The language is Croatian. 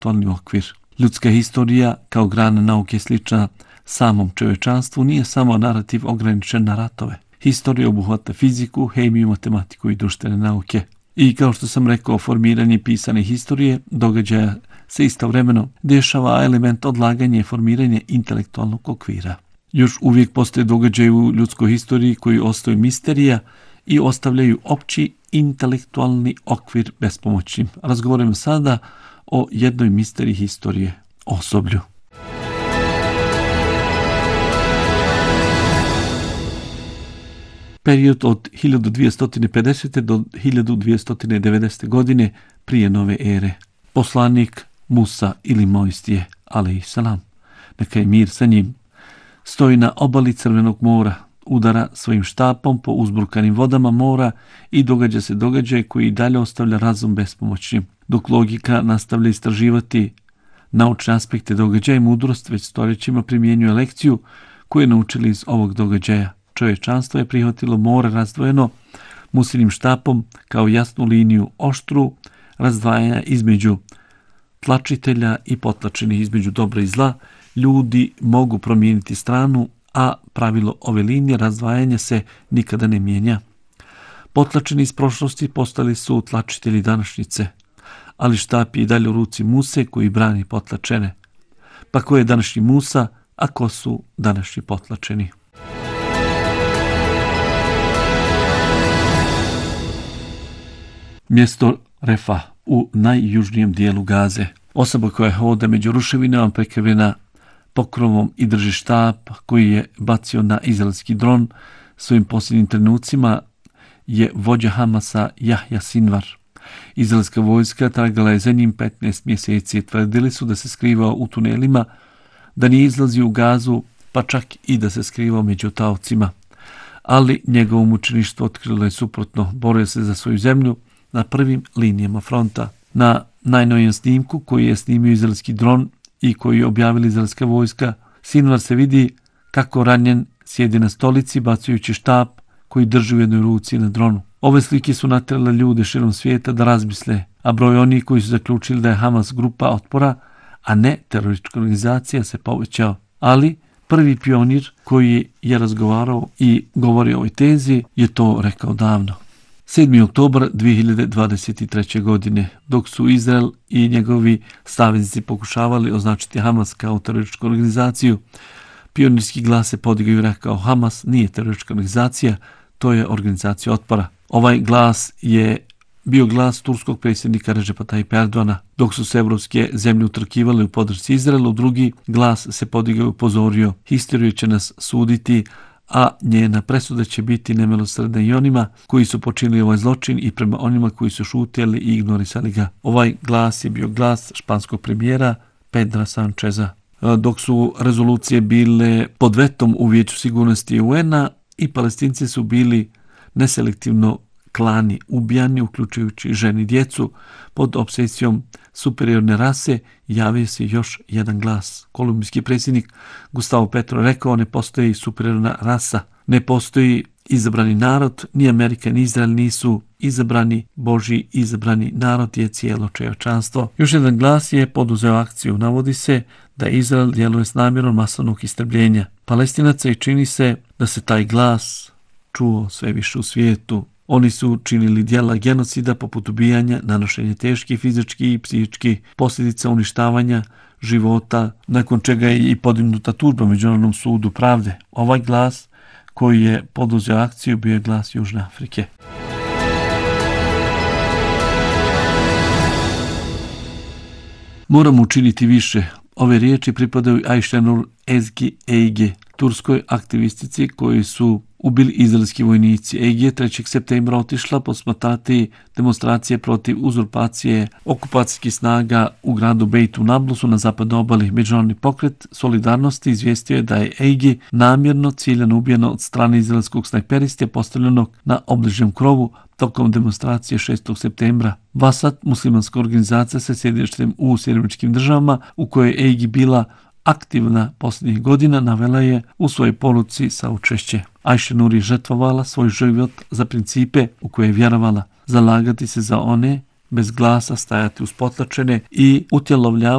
intelektualni okvir. Ljudska historija kao grana nauke slična samom čovječanstvu nije samo narativ ograničen na ratove. Historija obuhvata fiziku, hemiju, matematiku i društvene nauke. I kao što sam rekao, formiranje pisane historije događaja se istovremeno dešava, a element odlaganja je formiranje intelektualnog okvira. Još uvijek postoje događaji u ljudskoj historiji koji ostaju misterija i ostavljaju opći intelektualni okvir bespomoćnim. Razgovaramo sada o jednoj misteriji historije, osoblju. Period od 1250. do 1290. godine prije nove ere. Poslanik Musa ili Mojsije, alejsalam, neka je mir sa njim, stoji na obali Crvenog mora, udara svojim štapom po uzburkanim vodama mora i događa se događaj koji i dalje ostavlja razum bespomoćnim. Dok logika nastavlja istraživati naučne aspekte događaja, mudrost već stoljećima primjenjuje lekciju koju je naučili iz ovog događaja. Čovječanstvo je prihvatilo more razdvojeno Musinim štapom kao jasnu liniju oštru razdvajanja između tlačitelja i potlačenih, između dobra i zla. Ljudi mogu promijeniti stranu, a pravilo ove linije razdvajanja se nikada ne mijenja. Potlačeni iz prošlosti postali su tlačitelji današnjice, ali štap je i dalje u ruci Muse koji brani potlačene. Pa ko je današnji Musa, a ko su današnji potlačeni? Mjesto Refa u najjužnijem dijelu Gaze. Osoba koja hoda među ruševinama prekrivena pokrovom i drži štap koji je bacio na izraelski dron svojim posljednjim trenucima je vođa Hamasa Jahja Sinvar. Izraelska vojska tragala je za njim 15 mjeseci. Tvrdili su da se skrivao u tunelima, da nije izlazio u Gazu, pa čak i da se skrivao među taocima. Ali njegovo mučeništvo otkrilo je suprotno. Borio se za svoju zemlju na prvim linijama fronta. Na najnovijem snimku koji je snimio izraelski dron i koji je objavila izraelska vojska, Sinvar se vidi kako ranjen sjedi na stolici bacujući štap koji drži u jednoj ruci na dronu. Ove slike su natjerale ljude širom svijeta da razmisle, a broj onih koji su zaključili da je Hamas grupa otpora, a ne teroristička organizacija, se povećao. Ali prvi pionir koji je razgovarao i govorio o ovoj tezi je to rekao davno. 7. oktobar 2023. godine, dok su Izrael i njegovi saveznici pokušavali označiti Hamas kao terorističku organizaciju, pionirski glas se podigao i rekao: Hamas nije teroristička organizacija, to je organizacija otpora. Ovaj glas je bio glas turskog predsjednika Redžepa Tajipa Erdogana. Dok su se evropske zemlje utrkivale u podršci Izraelu, drugi glas se podigao i upozorio: historija će nas suditi, a njena presuda će biti nemilosrdna i onima koji su počinili ovaj zločin i prema onima koji su šutjeli i ignorisali ga. Ovaj glas je bio glas španskog premijera Pedra Sancheza. Dok su rezolucije bile pod vetom u Vijeću sigurnosti UN-a, i Palestinci su bili neselektivno klani, ubijani, uključujući ženi i djecu, pod obsesijom superiorne rase, javio se još jedan glas. Kolumbijski predsjednik Gustavo Petro rekao: ne postoji superiorna rasa, ne postoji izabrani narod, ni Amerika ni Izrael nisu izabrani, Božji izabrani narod je cijelo čovječanstvo. Još jedan glas je poduzeo akciju. Navodi se da Izrael djeluje s namjerom masovnog istrebljenja Palestinaca i čini se da se taj glas čuo sve više u svijetu. Oni su činili djela genocida poput ubijanja, nanošenja teških fizičkih i psihičkih posljedica, uništavanja života, nakon čega je i podignuta tužba Međunarodnom sudu pravde. Ovaj glas koji je poduzeo akciju bio je glas Južne Afrike. Moramo učiniti više. Ove riječi pripadaju Ayşenur Ezgi Ege, turskoj aktivistici koji su ubili izraelski vojnici. Ege je 3. septembra otišla posmatrati demonstracije protiv uzurpacije okupacijskih snaga u gradu Bejtu Nablusu na zapadnoj obali. Međunarodni pokret solidarnosti izvijestio je da je Ege namjerno ciljano ubijeno od strane izraelskog snajperiste postavljenog na obližnjem krovu tokom demonstracije 6. septembra. Vasat, muslimanska organizacija sa sjedištem u Sjedinjenim Državama, u kojoj je Ege bila aktivna posljednjih godina, navela je u svojoj poruci saučešće. Ayşenur je žrtvovala svoj život za principe u koje je vjerovala, zalagati se za one bez glasa, stajati uz potlačene i utjelovljavati